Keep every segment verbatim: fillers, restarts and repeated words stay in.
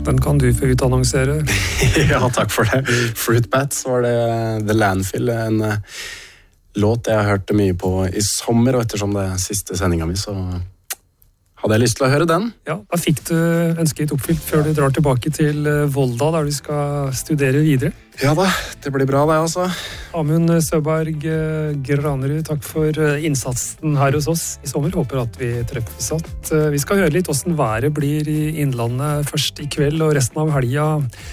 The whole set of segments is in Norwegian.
Den kan du få utannonsere. Ja, takk for det. Fruit Bats var det The Landfill, en uh, låt jeg hørte mye på i sommer, og ettersom det er siste sendinga mi, så hadde jeg lyst til å høre den. Ja, da fikk du ønsket oppfylt før du drar tilbake til Volda, der du skal studere videre. Ja da, det blir bra det altså. Amund Søberg Granerud, takk for innsatsen her hos oss i sommer. Håper at vi treffes at. Vi skal høre litt hvordan været blir i Innlandet først i kveld og resten av helga.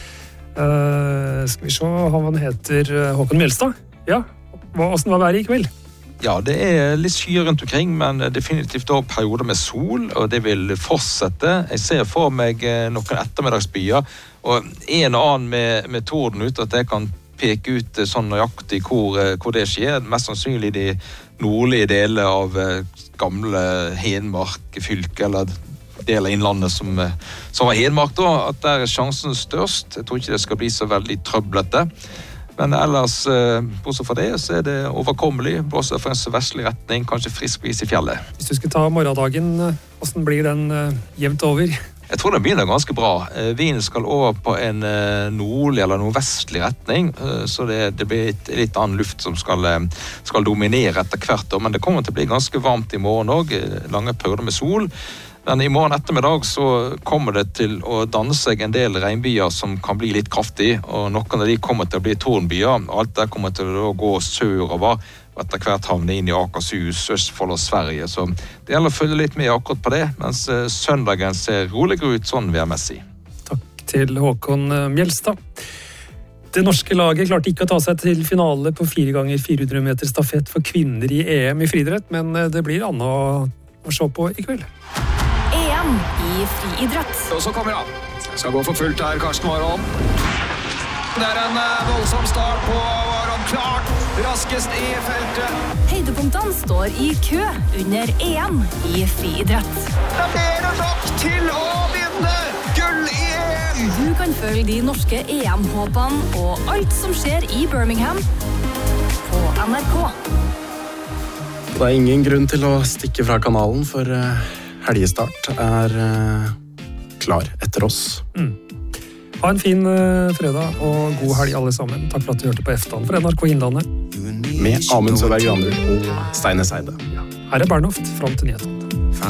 Uh, skal vi se, han heter Håkon Mjelstad. Ja, hvordan var været i kveld? Ja, det er litt skyer rundt omkring, men definitivt da perioder med sol, og det vil fortsette. Jeg ser for meg noen ettermiddagsbyer, og en og annen med, med torden ut, at jeg kan peke ut sånn nøyaktig hvor, hvor det skjer. Mest sannsynlig de nordlige deler av gamle Hedmark fylke, eller del av innlandet som, som var Hedmark da, at der er sjansen størst. Jeg tror ikke det skal bli så veldig trøblete. Men ellers, bortsett fra det, så er det overkommelig. Blåser for en vestlig retning, kanskje frisk bris i fjellet. Hvis du skulle ta morgendagen, hvordan blir den jevnt over? Jeg tror den begynner ganske bra. Vinden skal over på en nordlig eller nordvestlig retning, så det, det blir litt, litt annen luft som skal, skal dominere etter hvert. Men det kommer til å bli ganske varmt i morgen også, lange perioder med sol. Men i morgen ettermiddag så kommer det til å danne seg en del regnbyer som kan bli litt kraftig, og noen av de kommer til å bli tornbyer. Alt der kommer til å gå sørover, og etter hvert havne inn i Akershus, Østfold og Sverige. Så det gjelder å følge litt med akkurat på det, mens søndagen ser roligere ut sånn værmessig. Takk til Håkon Mjelstad. Det norske laget klarte ikke å ta seg til finale på fire ganger fire hundre meter stafett for kvinner i E M i friidrett, men det blir annet å, å se på i kveld. E M i friidrett. Og så kommer han. Skal gå for fullt her, Karsten Warholm. Det er en voldsom start på Warholm. Klart raskest i feltet. Høydepunktene står i kø under E M i friidrett. Det er mer enn nok til å vinne gull i E M. Du kan følge de norske E M-håpene og alt som skjer i Birmingham på N R K. Det er ingen grunn til å stikke fra kanalen, for helgestart er uh, klar etter oss. Mm. Ha en fin uh, fredag og god helg alle sammen. Takk for at du hørte på Eftan for N R K Innlandet. Med Amund Søberg Granerud og Steine Seide. Ja. Her er Bernhoft, fram til nyheten.